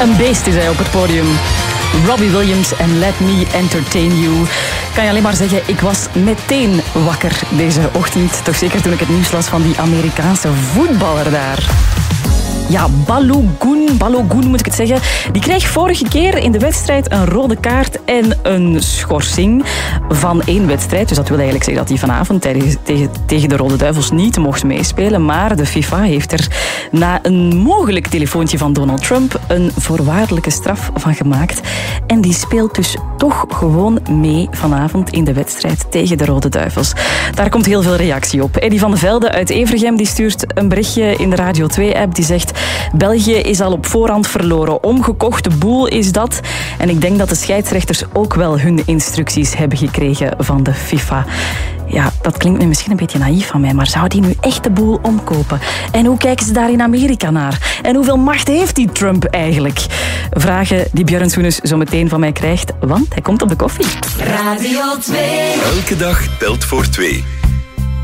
Een beest is hij op het podium. Robbie Williams en Let Me Entertain You. Kan je alleen maar zeggen, ik was meteen wakker deze ochtend. Toch zeker toen ik het nieuws las van die Amerikaanse voetballer daar. Ja, Balogun moet ik het zeggen. Die kreeg vorige keer in de wedstrijd een rode kaart en een schorsing van 1 wedstrijd. Dus dat wil eigenlijk zeggen dat hij vanavond tegen de Rode Duivels niet mocht meespelen. Maar de FIFA heeft er na een mogelijk telefoontje van Donald Trump een voorwaardelijke straf van gemaakt. En die speelt dus toch gewoon mee vanavond in de wedstrijd tegen de Rode Duivels. Daar komt heel veel reactie op. Eddie van de Velde uit Evergem die stuurt een berichtje in de Radio 2-app. Die zegt, België is al op voorhand verloren. Omgekochte boel is dat. En ik denk dat de scheidsrechters ook wel hun instructies hebben gekregen van de FIFA. Ja, dat klinkt nu misschien een beetje naïef van mij, maar zou die nu echt de boel omkopen? En hoe kijken ze daar in Amerika naar? En hoeveel macht heeft die Trump eigenlijk? Vragen die Björn Soenens zo meteen van mij krijgt, want hij komt op de koffie. Radio 2. Elke dag telt voor 2.